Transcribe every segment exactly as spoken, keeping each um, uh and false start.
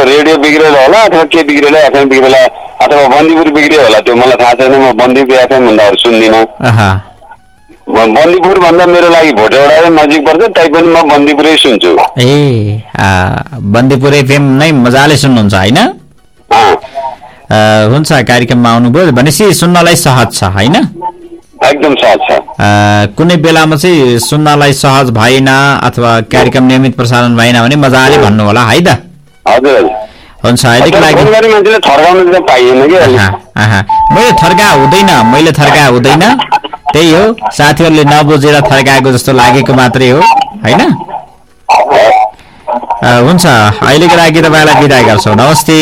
Radio बिग्रेर होला अथवा के बिग्रेर एफएम बिग्रेर अथवा बन्दीपुर बिग्रियो होला त्यो मलाई थाहा छैन। म बन्दीपुर एफएम भन्दाहरू सुन्दिनँ। बन्दीपुर भन्दा मेरो लागि भोटेवडा नजिक पर्छ तैपनि म बन्दीपुरै सुन्छु। ए बन्दीपुर एफएम नै मजाले सुन्नुहुन्छ होइन? हुन्छ कार्यक्रममा आउनुभयो भनेपछि सुन्नलाई सहज छ होइन? एकदम सहज छ। कुनै बेलामा चाहिँ सुन्नलाई सहज भएन अथवा कार्यक्रम नियमित प्रसारण भएन भने मजाले भन्नु होला है त। हजुर हुन्छ अहिलेको लागि मान्छेले थर्काउनु चाहिँ पाइएन कि मैले थर्का हुँदैन मैले थर्का हुँदैन त्यही हो साथीहरूले नबुझेर थर्काएको जस्तो लागेको मात्रै हो होइन? हुन्छ अहिलेको लागि तपाईँलाई बिदा गर्छौँ। नमस्ते।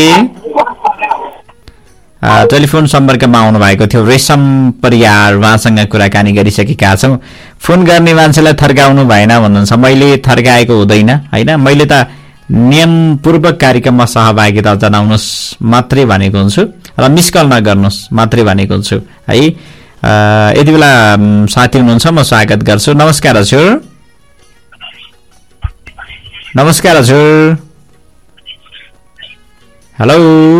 टेलिफोन सम्पर्कमा आउनु भएको थियो रेशम परियार, उहाँसँग कुराकानी गरिसकेका छौँ। फोन गर्ने मान्छेलाई थर्काउनु भएन भन्नुहुन्छ। मैले थर्काएको हुँदैन होइन, मैले त नियमपूर्वक कार्यक्रममा सहभागिता जनाउनुहोस् मात्रै भनेको हुन्छु र मिस कल नगर्नुहोस् मात्रै भनेको हुन्छु है। यति बेला साथी हुनुहुन्छ म स्वागत गर्छु। नमस्कार हजुर। नमस्कार हजुर। हेलो।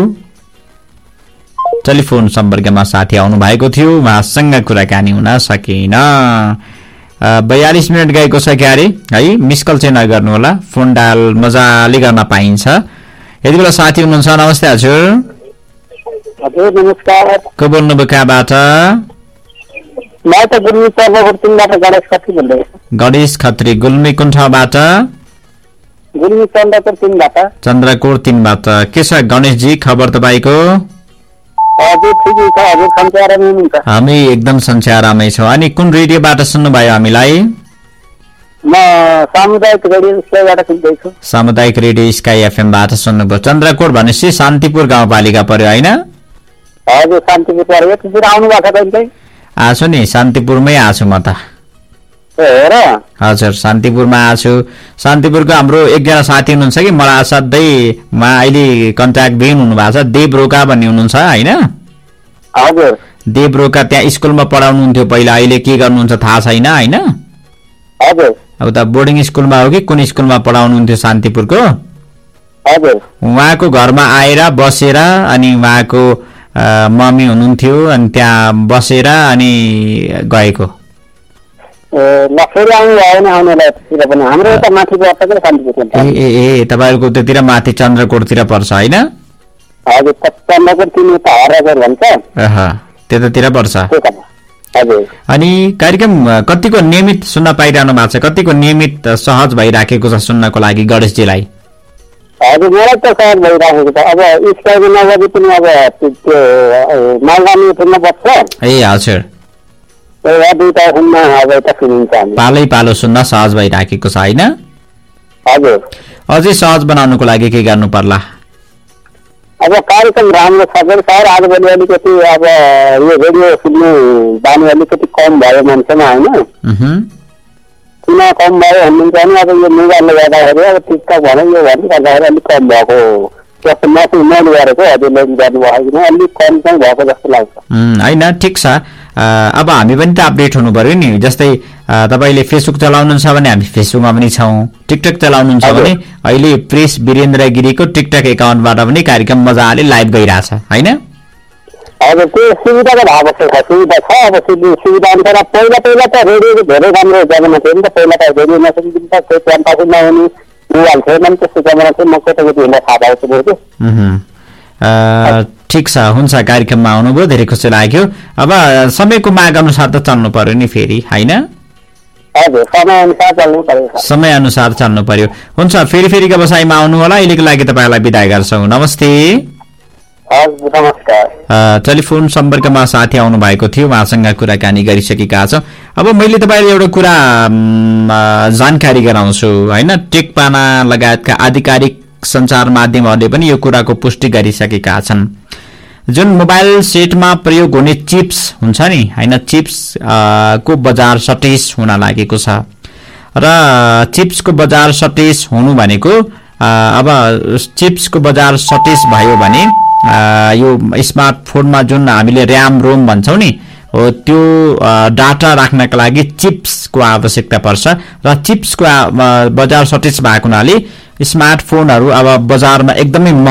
टेलिफोन सम्पर्कमा साथी आउनु भएको थियो, उहाँसँग कुराकानी हुन सकेन। बयालीस मिनट गएको छ क्यारे है, मिस कल चाहिँ नगर्नु होला, फोन डायल मजाले गर्न पाइन्छ। यति बेला साथी हुनुहुन्छ। नमस्ते हजुर। हजुर नमस्कार। को बोल्नुभयो कहाँबाट? म त गुल्मी चन्द्रकोट तिनबाट गणेश खत्री बोल्दैछु। गणेश खत्री, गुल्मी कुन ठाउँबाट? गुल्मी चन्द्रकोट तिनबाट। चन्द्रकोट तिनबाट। के छ गणेशजी खबर तपाईँको? हजुर ठिकै छ। हजुर सञ्चारमा हुनुहुन्छ? हामी एकदम सञ्चारमै छौँ। अनि कुन रेडियोबाट सुन्नुभयो हामीलाई? म सामुदायिक रेडियो स्काईबाट सुन्दैछु। सामुदायिक रेडियो स्काई एफएमबाट सुन्नुभयो। चन्द्रकोट भनेपछि शान्तिपुर गाउँपालिका पर्यो होइन? हजुर शान्तिपुर पर्यो। यतिखेर आउनु भएको छ कहिले? आछु नि, शान्तिपुरमै आछु म त। हजुर शान्तिपुरमा आछु। शान्तिपुरको हाम्रो एकजना साथी हुनुहुन्छ कि मलाई असाध्यै उहाँ अहिले कन्ट्याक्ट बिन हुनुभएको छ, देव रोका भन्ने हुनुहुन्छ होइन? हजुर देव रोका त्यहाँ स्कुलमा पढाउनुहुन्थ्यो पहिला, अहिले के गर्नुहुन्छ थाहा छैन होइन? हजुर अब त बोर्डिङ स्कुलमा हो कि कुन स्कुलमा पढाउनुहुन्थ्यो शान्तिपुरको? हजुर उहाँको घरमा आएर बसेर अनि उहाँको मम्मी हुनुहुन्थ्यो अनि त्यहाँ बसेर अनि गएको। ए ए तपाईँहरूको त्यतिर माथि चन्द्रकोटतिर पर्छ होइन? त्यतातिर पर्छ। अनि कार्यक्रम कतिको नियमित सुन्न पाइरहनु भएको छ, कतिको नियमित सहज भइराखेको छ सुन्नको लागि गणेशजीलाई? हजुर मलाई त सहज भइराखेको छ। अब स्काईमा नगरी पनि अब त्यो मालगामी उठ्न पर्छ। ए हजुर पालै पालो सुन्न सहज भइराखेको छ होइन? हजुर अझै सहज बनाउनुको लागि के गर्नु पर्ला? अब कार्यक्रम राम्रो छ भने सर आजभोलि अलिकति अब यो रेडियो सुन्ने बानी अलिकति कम भयो मान्छेमा होइन? किन कम भयो भन्नुहुन्छ भने अब यो मोबाइलले गर्दाखेरि अब टिकटक भने यो भन्ने गर्दाखेरि अलिक कम भएको जस्तो माथि मैले गरेको हजुरले गर्नुभएको किन अलिक कम चाहिँ भएको जस्तो लाग्छ होइन? ठिक छ। अब हामी पनि त अपडेट हुनु पर्यो नि। जस्तै तपाईँले फेसबुक चलाउनुहुन्छ भने हामी फेसबुकमा पनि छौँ, टिकटक चलाउनुहुन्छ भने अहिले प्रेस वीरेन्द्र गिरीको टिकटक एकाउन्टबाट पनि कार्यक्रम मजाले लाइभ गइरहेछ होइन? हजुर त्यो सुविधाको भएको छ, सुविधा छ। अब सुविधा अनुसार पहिला पहिला त रेडियो धेरै राम्रो जमाना थियो नि त। पहिला त रेडियो नसकिन्छ, त्यो क्याम्पस नहुने मोबाइल थिएन नि, त्यस्तो जमाना चाहिँ म कता कति हिँड्दा थाहा भएको थियो। ठिक छ, हुन्छ कार्यक्रममा आउनुभयो, धेरै खुसी लाग्यो। अब समयको माग अनुसार त चल्नु पर्यो नि फेरि होइन? हजुर समय अनुसार चल्नु पर्यो। समय अनुसार चल्नु पर्यो। हुन्छ फेरि फेरिको बसाइमा आउनु होला। अहिलेको लागि तपाईँलाई बिदा गर्छौँ। नमस्ते। टेलिफोन सम्पर्कमा साथी आउनु भएको थियो, उहाँसँग कुराकानी गरिसकेका छौँ। अब मैले तपाईँलाई एउटा कुरा जानकारी गराउँछु होइन? टेकपाना लगायतका आधिकारिक सञ्चार माध्यमहरूले पनि यो कुराको पुष्टि गरिसकेका छन्। जुन मोबाइल सेटमा प्रयोग हुने चिप्स हुन्छ नि होइन, चिप्स को बजार सटेज हुन लागेको छ र चिप्सको बजार सटेज हुनु भनेको अब चिप्सको बजार सटेज भयो भने यो स्मार्टफोनमा जुन हामीले र्याम रोम भन्छौँ नि हो त्यो डाटा राख्नका लागि चिप्सको आवश्यकता पर्छ र चिप्सको बजार सटेज भएको हुनाले स्मार्टफोनहरू अब बजारमा एकदमै